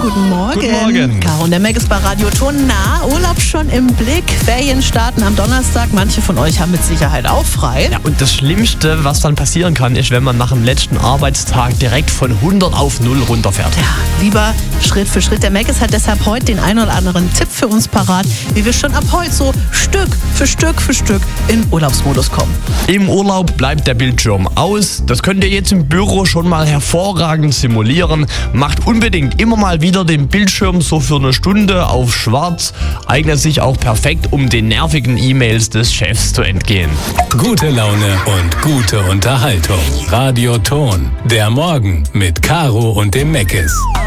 guten Morgen. Guten Morgen. Caro und der Mac ist bei Radio Ton. Na, Urlaub schon im Blick. Ferien starten am Donnerstag. Manche von euch haben mit Sicherheit auch frei. Ja, und das Schlimmste, was dann passieren kann, ist, wenn man nach dem letzten Arbeitstag direkt von 100 auf 0 runterfährt. Ja, lieber Schritt für Schritt. Der Mac hat deshalb heute den einen oder anderen Tipp für uns parat, wie wir schon ab heute so Stück für Stück in Urlaubsmodus kommen. Im Urlaub bleibt der Bildschirm aus. Das könnt ihr jetzt im Büro schon mal hervorragend simulieren. Macht unbedingt immer mal wieder den Bildschirm so für eine Stunde auf schwarz. Eignet sich auch perfekt, um den nervigen E-Mails des Chefs zu entgehen. Gute Laune und gute Unterhaltung. Radio Ton. Der Morgen mit Caro und dem Meckes.